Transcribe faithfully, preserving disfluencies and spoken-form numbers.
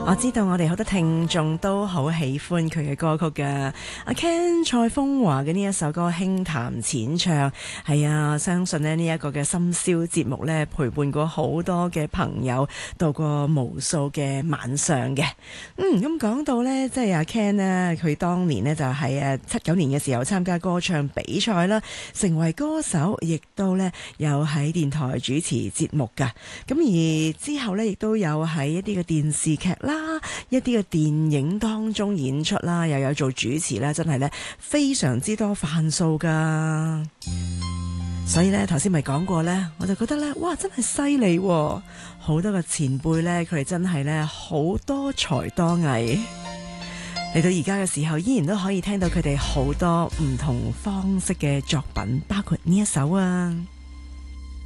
我知道我哋好多聽眾都好喜歡佢嘅歌曲㗎。阿 Ken 蔡楓華嘅呢一首歌輕談淺唱，係啊，相信咧呢一個嘅深宵節目咧陪伴過好多嘅朋友度過無數嘅晚上嘅。嗯，咁講到呢，即係阿 Ken 呢，佢當年呢就喺誒七九年嘅時候參加歌唱比賽啦，成為歌手，亦都呢有喺電台主持節目㗎。咁而之後呢，亦都有喺一啲嘅電視劇啦，一啲嘅電影當中演出啦，又有做主持啦，真係咧非常之多範數噶。所以咧頭先咪講過咧，我就覺得咧，哇，真係犀利喎！好多嘅前輩咧，佢哋真係咧好多才多藝。嚟到而家嘅時候，依然都可以聽到佢哋好多唔同方式嘅作品，包括呢一首啊。